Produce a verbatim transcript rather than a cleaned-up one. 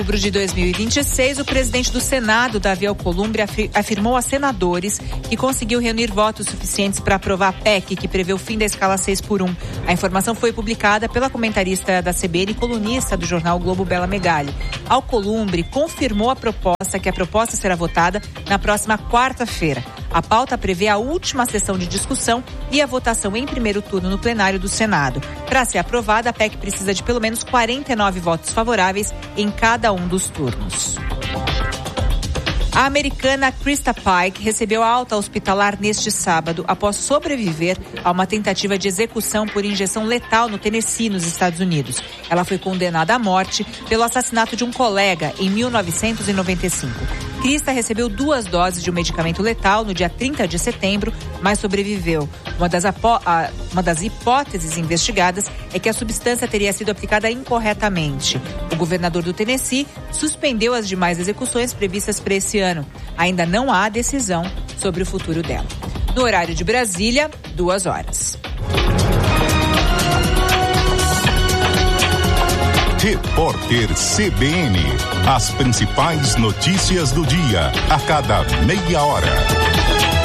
Em outubro de dois mil e vinte e seis, o presidente do Senado, Davi Alcolumbre, afirmou a senadores que conseguiu reunir votos suficientes para aprovar a P E C, que prevê o fim da escala seis por um. A informação foi publicada pela comentarista da C B N e colunista do jornal Globo, Bela Megali. Alcolumbre confirmou a proposta, que a proposta será votada na próxima quarta-feira. A pauta prevê a última sessão de discussão e a votação em primeiro turno no plenário do Senado. Para ser aprovada, a P E C precisa de pelo menos quarenta e nove votos favoráveis em cada um dos turnos. A americana Krista Pike recebeu alta hospitalar neste sábado após sobreviver a uma tentativa de execução por injeção letal no Tennessee, nos Estados Unidos. Ela foi condenada à morte pelo assassinato de um colega em mil novecentos e noventa e cinco. Krista recebeu duas doses de um medicamento letal no dia trinta de setembro, mas sobreviveu. Uma das, apo- a, uma das hipóteses investigadas é que a substância teria sido aplicada incorretamente. O governador do Tennessee suspendeu as demais execuções previstas para esse ano. Ainda não há decisão sobre o futuro dela. No horário de Brasília, duas horas. Repórter C B N. As principais notícias do dia, a cada meia hora.